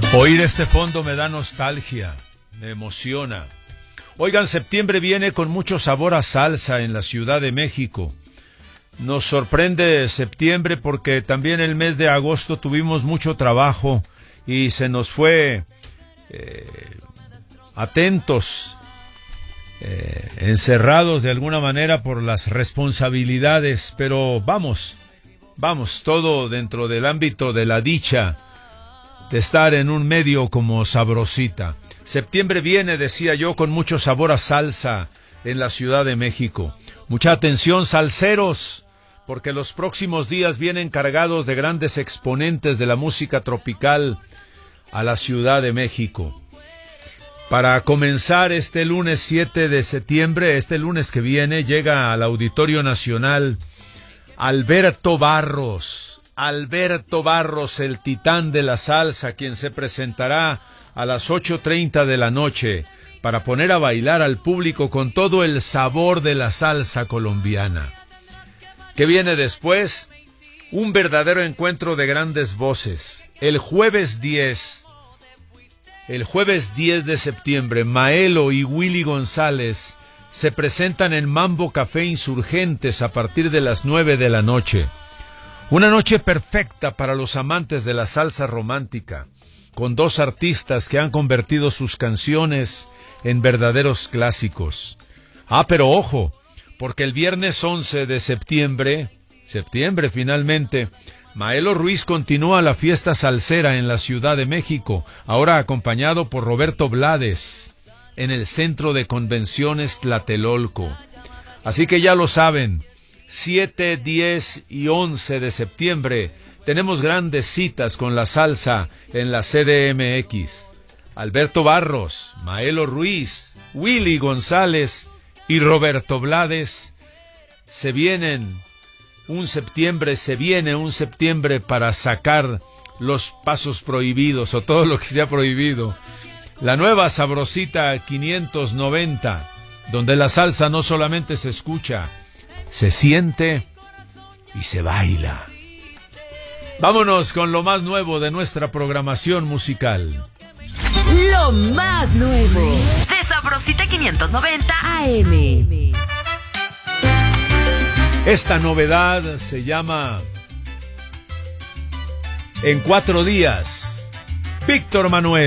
Oír este fondo me da nostalgia, me emociona. Oigan, septiembre viene con mucho sabor a salsa en la Ciudad de México. Nos sorprende septiembre porque también el mes de agosto tuvimos mucho trabajo y se nos fue atentos, encerrados de alguna manera por las responsabilidades, pero vamos, todo dentro del ámbito de la dicha de estar en un medio como Sabrosita. Septiembre viene, decía yo, con mucho sabor a salsa en la Ciudad de México. Mucha atención, salseros, porque los próximos días vienen cargados de grandes exponentes de la música tropical a la Ciudad de México. Para comenzar este lunes 7 de septiembre, este lunes que viene, llega al Auditorio Nacional Alberto Barros, el titán de la salsa, quien se presentará a las 8:30 de la noche para poner a bailar al público con todo el sabor de la salsa colombiana. ¿Qué viene después? Un verdadero encuentro de grandes voces. El jueves 10 de septiembre, Maelo y Willy González se presentan en Mambo Café Insurgentes a partir de las 9 de la noche. Una noche perfecta para los amantes de la salsa romántica, con dos artistas que han convertido sus canciones en verdaderos clásicos. Pero ojo, porque el viernes 11 de septiembre finalmente, Maelo Ruiz continúa la fiesta salsera en la Ciudad de México, ahora acompañado por Roberto Blades, en el Centro de Convenciones Tlatelolco. Así que ya lo saben, 7, 10 y 11 de septiembre tenemos grandes citas con la salsa en la CDMX. Alberto Barros, Maelo Ruiz, Willy González y Roberto Blades se viene un septiembre para sacar los pasos prohibidos o todo lo que se ha prohibido. La nueva Sabrosita 590, donde la salsa no solamente se escucha, se siente y se baila. Vámonos con lo más nuevo de nuestra programación musical. Lo más nuevo de Sabrosita 590 AM. Esta novedad se llama En 4 días. Víctor Manuel.